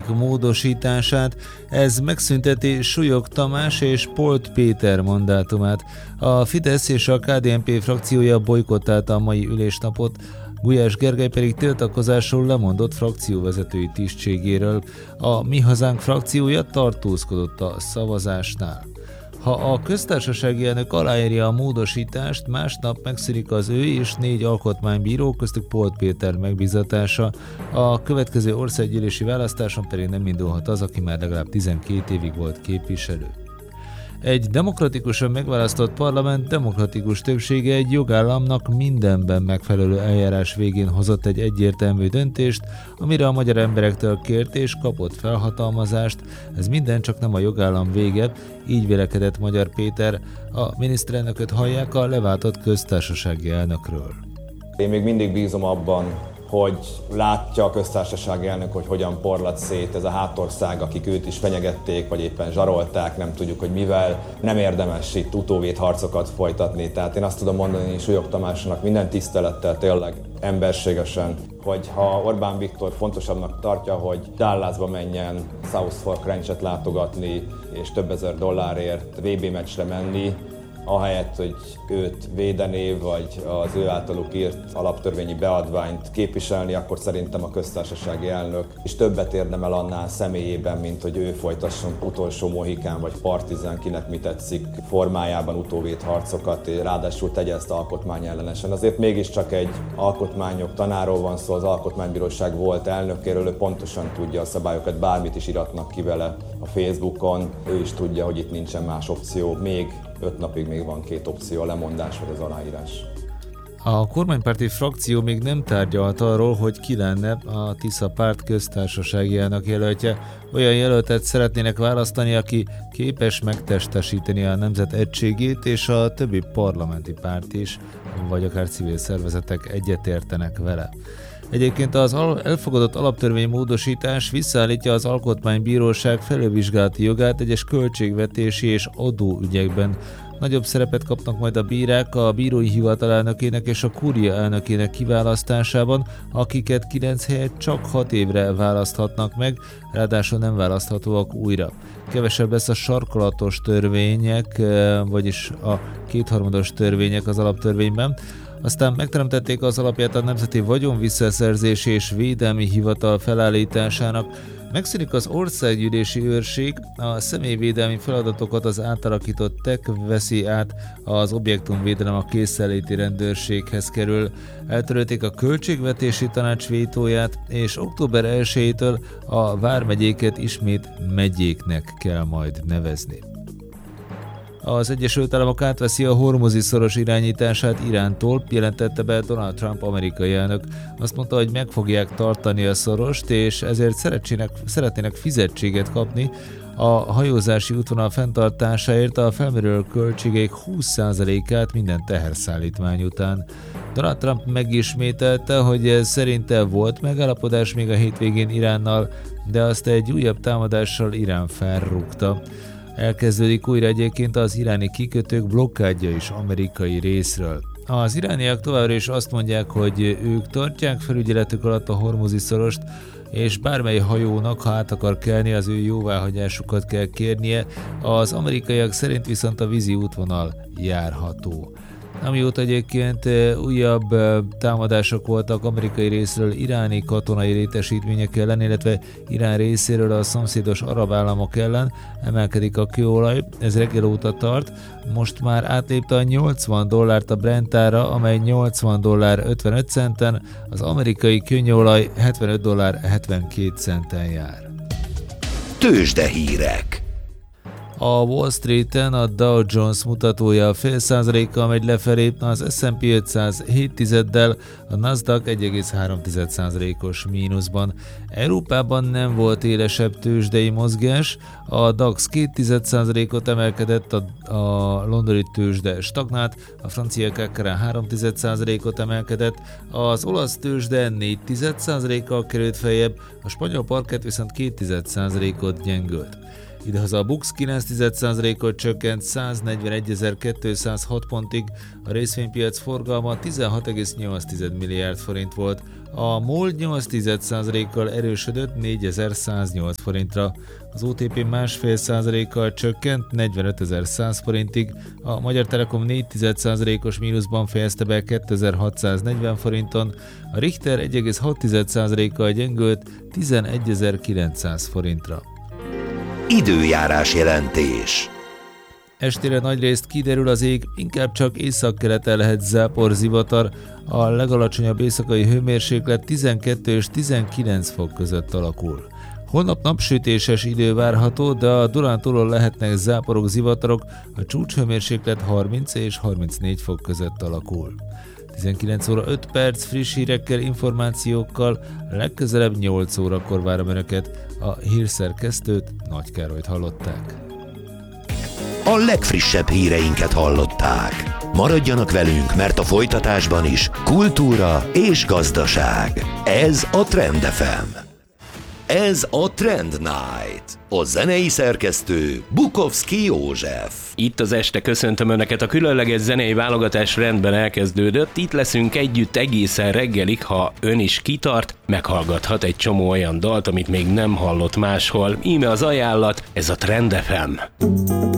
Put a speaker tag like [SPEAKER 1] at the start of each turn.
[SPEAKER 1] módosítását. Ez megszünteti Súlyog Tamás és Polt Péter mandátumát. A Fidesz és a KDNP frakciója bojkottálta a mai ülésnapot, Gulyás Gergely pedig tiltakozásról lemondott frakcióvezetői tisztségéről. A Mi Hazánk frakciója tartózkodott a szavazásnál. Ha a köztársasági elnök aláírja a módosítást, másnap megszűnik az ő és 4 alkotmánybíró, köztük Polt Péter megbízatása. A következő országgyűlési választáson pedig nem indulhat az, aki már legalább 12 évig volt képviselő. Egy demokratikusan megválasztott parlament demokratikus többsége egy jogállamnak mindenben megfelelő eljárás végén hozott egy egyértelmű döntést, amire a magyar emberektől kért és kapott felhatalmazást. Ez minden, csak nem a jogállam vége, így vélekedett Magyar Péter. A miniszterelnököt hallják a leváltott köztársasági elnökről.
[SPEAKER 2] Én még mindig bízom abban, hogy látja a köztársasági elnök, hogy hogyan porlad szét ez a hátország, akik őt is fenyegették, vagy éppen zsarolták, nem tudjuk, hogy mivel. Nem érdemes itt utóvédharcokat folytatni. Tehát én azt tudom mondani Súlyog Tamásnak minden tisztelettel, tényleg emberségesen, hogy ha Orbán Viktor fontosabbnak tartja, hogy Dallasba menjen South Fork Ranch-et látogatni, és több ezer dollárért VB meccsre menni, ahelyett, hogy őt védené, vagy az ő általuk írt alaptörvényi beadványt képviselni, akkor szerintem a köztársasági elnök is többet érdemel annál személyében, mint hogy ő folytasson utolsó mohikán vagy partizán, kinek mi tetszik formájában utóvédharcokat, ráadásul tegye ezt alkotmányellenesen. Azért mégiscsak egy alkotmányok tanáról van szó, az Alkotmánybíróság volt elnökéről, ő pontosan tudja a szabályokat, bármit is iratnak ki vele a Facebookon, ő is tudja, hogy itt nincsen más opció, még 5 napig még van 2 opció, a lemondás vagy az aláírás.
[SPEAKER 1] A kormánypárti frakció még nem tárgyalt arról, hogy ki lenne a Tisza párt köztársasági elnök jelöltje. Olyan jelöltet szeretnének választani, aki képes megtestesíteni a nemzet egységét, és a többi parlamenti párt is, vagy akár civil szervezetek egyetértenek vele. Egyébként az elfogadott alaptörvénymódosítás visszaállítja az Alkotmánybíróság felülvizsgálati jogát egyes költségvetési és adóügyekben. Nagyobb szerepet kapnak majd a bírák a bírói hivatal elnökének és a kúria elnökének kiválasztásában, akiket 9 helyett csak 6 évre választhatnak meg, ráadásul nem választhatóak újra. Kevesebb lesz a sarkalatos törvények, vagyis a kétharmados törvények az alaptörvényben. Aztán megteremtették az alapját a Nemzeti Vagyonvisszaszerzési és Védelmi Hivatal felállításának, megszűnik az országgyűlési őrség, a személyvédelmi feladatokat az átalakított TEK veszi át, az objektumvédelem a készenléti rendőrséghez kerül, eltörölték a költségvetési tanács vétóját, és október 1-től a vármegyéket ismét megyéknek kell majd nevezni. Az Egyesült Államok átveszi a Hormuzi szoros irányítását Irántól, jelentette be Donald Trump amerikai elnök. Azt mondta, hogy meg fogják tartani a szorost, és ezért szeretnének fizetséget kapni. A hajózási útvonal fenntartásáért a felmerülő költségeik 20%-át minden teherszállítmány után. Donald Trump megismételte, hogy szerinte volt megállapodás még a hétvégén Iránnal, de azt egy újabb támadással Irán felrúgta. Elkezdődik újra egyébként az iráni kikötők blokkádja is amerikai részről. Az irániak továbbra is azt mondják, hogy ők tartják felügyeletük alatt a Hormuzi szorost, és bármely hajónak, ha át akar kelni, az ő jóváhagyásukat kell kérnie, az amerikaiak szerint viszont a vízi útvonal járható. Amióta egyébként újabb támadások voltak amerikai részről iráni katonai létesítmények ellen, illetve Irán részéről a szomszédos arab államok ellen, emelkedik a kőolaj, ez reggel óta tart, most már átlépte a $80 a Brent ára, amely $80.55, az amerikai kőolaj $75.72 jár.
[SPEAKER 3] Tőzsdehírek.
[SPEAKER 1] A Wall Streeten a Dow Jones mutatója 0,5%-kal megy lefelé, az S&P 500 0,7-del, a Nasdaq 1,3%-os mínuszban. Európában nem volt élesebb tőzsdei mozgás, a DAX 0,2%-ot emelkedett, a londoni tőzsde stagnált, a francia CAC 0,3%-ot emelkedett, az olasz tőzsde 0,4%-kal került feljebb, a spanyol parkett viszont 0,2%-ot gyengült. Idehaza a Bux 9,1%-ot csökkent 141.206 pontig, a részvénypiac forgalma 16,8 milliárd forint volt, a MOL 8,1%-kal erősödött 4108 forintra, az OTP 1,5%-kal csökkent 45.100 forintig, a Magyar Telekom 4,1%-os mínuszban fejezte be 2640 forinton, a Richter 1,6%-kal gyengült 11.900 forintra.
[SPEAKER 3] Időjárás jelentés.
[SPEAKER 1] Estére nagyrészt kiderül az ég, inkább csak északkeleten lehet záporzivatar, a legalacsonyabb éjszakai hőmérséklet 12 és 19 fok között alakul. Holnap napsütéses idő várható, de a Dunántúlon lehetnek záporok, zivatarok, a csúcshőmérséklet 30 és 34 fok között alakul. 19 óra 5 perc friss hírekkel, információkkal, legközelebb 8 órakor várom Önöket. A hírszerkesztőt, Nagy Károlyt hallották.
[SPEAKER 3] A legfrissebb híreinket hallották. Maradjanak velünk, mert a folytatásban is kultúra és gazdaság. Ez a Trend FM. Ez a Trend Night. A zenei szerkesztő Bukovszki József.
[SPEAKER 4] Itt az este köszöntöm Önöket, a különleges zenei válogatás rendben elkezdődött. Itt leszünk együtt egészen reggelig, ha Ön is kitart, meghallgathat egy csomó olyan dalt, amit még nem hallott máshol. Íme az ajánlat, ez a Trend FM.